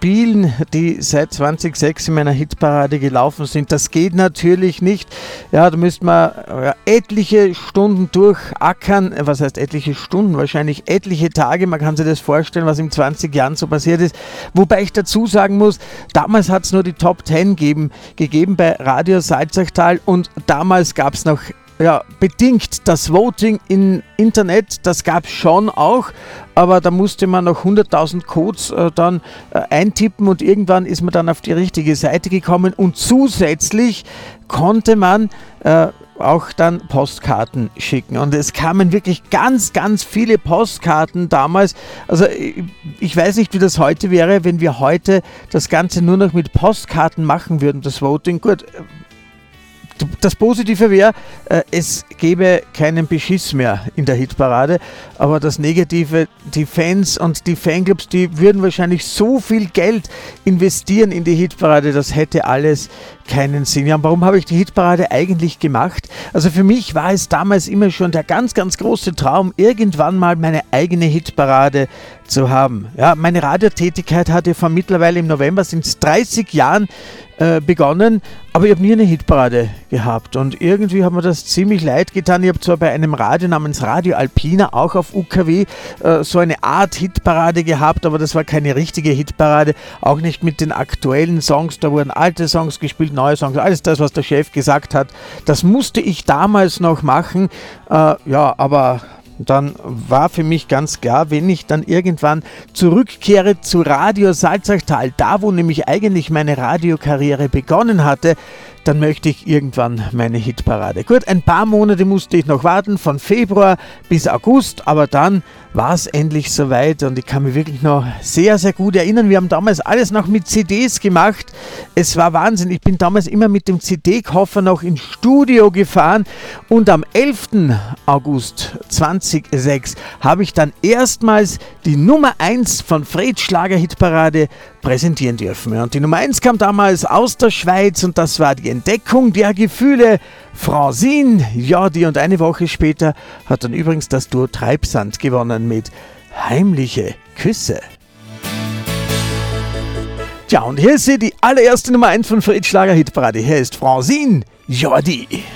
spielen, die seit 2006 in meiner Hitparade gelaufen sind. Das geht natürlich nicht. Ja, da müsste man etliche Stunden durchackern. Was heißt etliche Stunden? Wahrscheinlich etliche Tage. Man kann sich das vorstellen, was in 20 Jahren so passiert ist. Wobei ich dazu sagen muss, damals hat es nur die Top 10 gegeben bei Radio Salzachtal und damals gab es noch bedingt das Voting im Internet, das gab es schon auch, aber da musste man noch 100.000 Codes dann eintippen und irgendwann ist man dann auf die richtige Seite gekommen und zusätzlich konnte man auch dann Postkarten schicken und es kamen wirklich ganz, ganz viele Postkarten damals. Also ich weiß nicht, wie das heute wäre, wenn wir heute das Ganze nur noch mit Postkarten machen würden, das Voting. Gut, das Positive wäre, es gäbe keinen Beschiss mehr in der Hitparade, aber das Negative, die Fans und die Fanclubs, die würden wahrscheinlich so viel Geld investieren in die Hitparade, das hätte alles keinen Sinn. Ja, und warum habe ich die Hitparade eigentlich gemacht? Also für mich war es damals immer schon der ganz, ganz große Traum, irgendwann mal meine eigene Hitparade zu haben. Ja, meine Radiotätigkeit hatte von mittlerweile im November sind es 30 Jahren begonnen, aber ich habe nie eine Hitparade gehabt und irgendwie hat mir das ziemlich leid getan. Ich habe zwar bei einem Radio namens Radio Alpina auch auf UKW so eine Art Hitparade gehabt, aber das war keine richtige Hitparade, auch nicht mit den aktuellen Songs, da wurden alte Songs gespielt, neue Songs, alles das, was der Chef gesagt hat, das musste ich damals noch machen, aber dann war für mich ganz klar, wenn ich dann irgendwann zurückkehre zu Radio Salzachtal, da wo nämlich eigentlich meine Radiokarriere begonnen hatte, dann möchte ich irgendwann meine Hitparade. Gut, ein paar Monate musste ich noch warten, von Februar bis August, aber dann war es endlich soweit und ich kann mich wirklich noch sehr, sehr gut erinnern. Wir haben damals alles noch mit CDs gemacht. Es war Wahnsinn. Ich bin damals immer mit dem CD-Koffer noch ins Studio gefahren und am 11. August 2006 habe ich dann erstmals die Nummer 1 von Freds Schlager-Hitparade präsentieren dürfen. Und die Nummer 1 kam damals aus der Schweiz und das war die Entdeckung der Gefühle. Francine Jordi und eine Woche später hat dann übrigens das Duo Treibsand gewonnen mit Heimliche Küsse. Tja, und hier ist sie, die allererste Nummer 1 von Freds Schlager Hitparade. Hier ist Francine Jordi.